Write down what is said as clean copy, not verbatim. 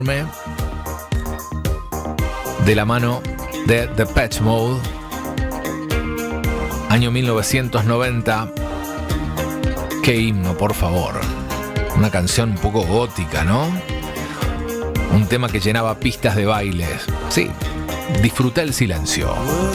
de la mano de Depeche Mode, año 1990. Qué himno, por favor. Una canción un poco gótica, ¿no? Un tema que llenaba pistas de bailes. Sí, disfruta el silencio.